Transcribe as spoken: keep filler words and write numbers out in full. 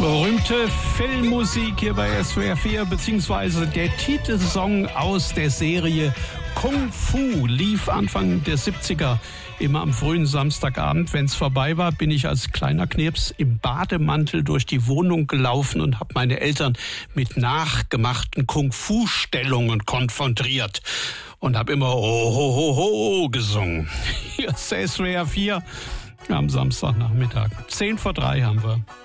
Berühmte Filmmusik hier bei S W R vier, beziehungsweise der Titelsong aus der Serie Kung Fu lief Anfang der siebziger. Immer am frühen Samstagabend, wenn es vorbei war, bin ich als kleiner Knirps im Bademantel durch die Wohnung gelaufen und habe meine Eltern mit nachgemachten Kung-Fu-Stellungen konfrontiert und habe immer Oh, ho, ho, ho gesungen. Hier ist S W R vier am Samstagnachmittag. Zehn vor drei haben wir.